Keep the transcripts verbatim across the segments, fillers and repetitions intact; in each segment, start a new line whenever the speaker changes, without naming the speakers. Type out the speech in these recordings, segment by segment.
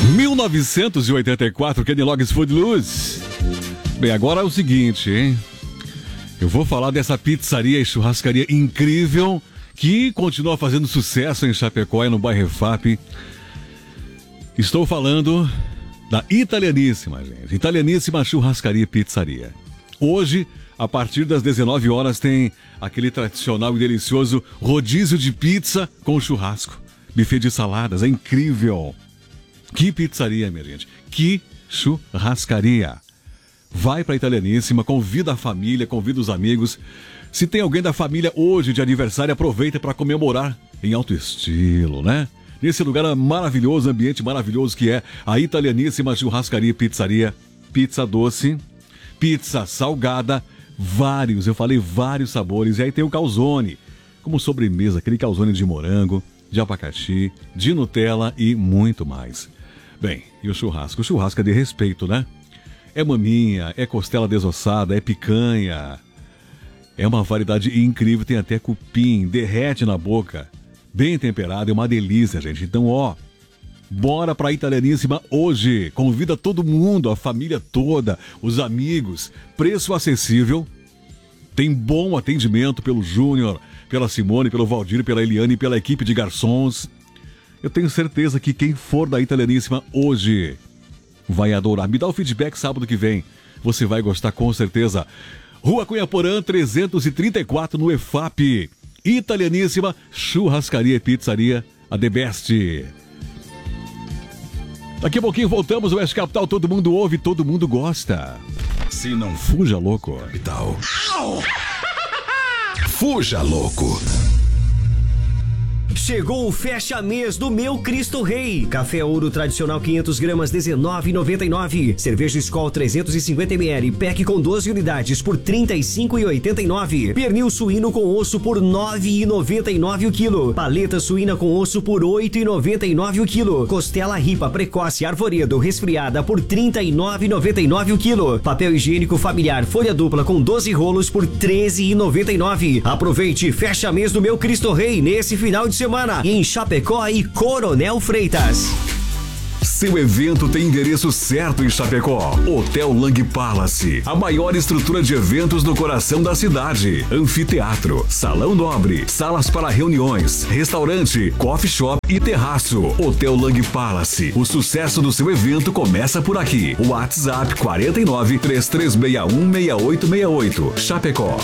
mil novecentos e oitenta e quatro, Kenny Loggins Footloose. Bem, agora é o seguinte, hein? Eu vou falar dessa pizzaria e churrascaria incrível que continua fazendo sucesso em Chapecó e no bairro Refap. Estou falando da Italianíssima, gente. Italianíssima Churrascaria e Pizzaria. Hoje, a partir das dezenove horas, tem aquele tradicional e delicioso rodízio de pizza com churrasco. Buffet de saladas, é incrível. Que pizzaria, minha gente. Que churrascaria. Vai para a Italianíssima, convida a família, convida os amigos. Se tem alguém da família hoje de aniversário, aproveita para comemorar em alto estilo, né? Nesse lugar maravilhoso, ambiente maravilhoso que é a Italianíssima Churrascaria e Pizzaria. Pizza doce, pizza salgada, vários, eu falei vários sabores. E aí tem o calzone, como sobremesa, aquele calzone de morango, de abacaxi, de Nutella e muito mais. Bem, e o churrasco? O churrasco é de respeito, né? É maminha, é costela desossada, é picanha. É uma variedade incrível, tem até cupim, derrete na boca. Bem temperado, é uma delícia, gente. Então, ó, bora pra Italianíssima hoje. Convida todo mundo, a família toda, os amigos. Preço acessível. Tem bom atendimento pelo Júnior, pela Simone, pelo Valdir, pela Eliane e pela equipe de garçons. Eu tenho certeza que quem for da Italianíssima hoje vai adorar. Me dá o feedback sábado que vem. Você vai gostar com certeza. Rua Cunha Porã, trezentos e trinta e quatro, no Refap. Italianíssima Churrascaria e Pizzaria, a The Best. Daqui a pouquinho voltamos, o Oeste Capital, todo mundo ouve, todo mundo gosta. Se não fuja louco.
Capital. Fuja louco.
Chegou o fecha-mês do Meu Cristo Rei. Café Ouro tradicional quinhentas gramas, dezenove reais e noventa e nove centavos. Cerveja Skol trezentos e cinquenta mililitros, pack com doze unidades por trinta e cinco reais e oitenta e nove centavos. Pernil suíno com osso por nove reais e noventa e nove centavos o quilo. Paleta suína com osso por oito reais e noventa e nove centavos o quilo. Costela ripa precoce arvoredo resfriada por trinta e nove reais e noventa e nove centavos o quilo. Papel higiênico familiar folha dupla com doze rolos por treze reais e noventa e nove centavos. Aproveite, fecha mês do Meu Cristo Rei nesse final de semana em Chapecó e Coronel Freitas.
Seu evento tem endereço certo em Chapecó. Hotel Lang Palace, a maior estrutura de eventos no coração da cidade. Anfiteatro, salão nobre, salas para reuniões, restaurante, coffee shop e terraço. Hotel Lang Palace, o sucesso do seu evento começa por aqui. WhatsApp quarenta e nove, três três seis um, seis oito seis oito. Chapecó.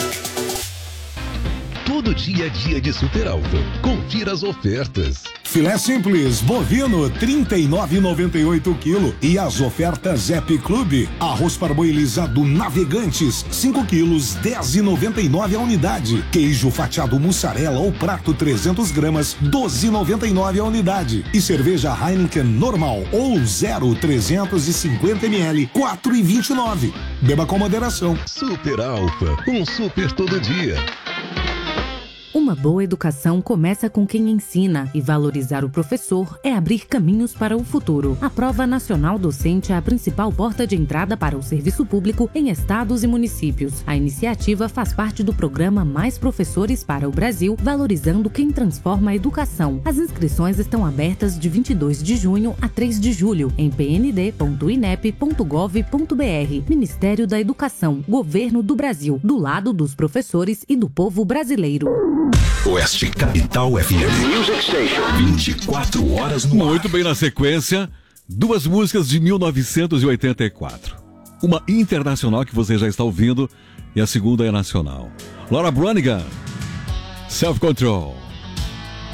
Todo dia é dia de Super Alfa. Confira as ofertas.
Filé simples bovino trinta e nove reais e noventa e oito centavos quilo e as ofertas Happy Club. Arroz parboilizado Navegantes cinco quilos dez reais e noventa e nove centavos a unidade. Queijo fatiado mussarela ou prato trezentas gramas doze reais e noventa e nove centavos a unidade. E cerveja Heineken normal ou zero trezentos e cinquenta mililitros quatro reais e vinte e nove centavos. Beba com moderação.
Super Alfa, um super todo dia.
Uma boa educação começa com quem ensina e valorizar o professor é abrir caminhos para o futuro. A Prova Nacional Docente é a principal porta de entrada para o serviço público em estados e municípios. A iniciativa faz parte do programa Mais Professores para o Brasil, valorizando quem transforma a educação. As inscrições estão abertas de vinte e dois de junho a três de julho em p n d ponto inep ponto gov ponto b r. Ministério da Educação, Governo do Brasil, do lado dos professores e do povo brasileiro.
Oeste Capital F M. Music Station. vinte e quatro horas no
Muito
ar.
bem, na sequência, duas músicas de mil novecentos e oitenta e quatro. Uma internacional que você já está ouvindo e a segunda é nacional. Laura Branigan, Self Control.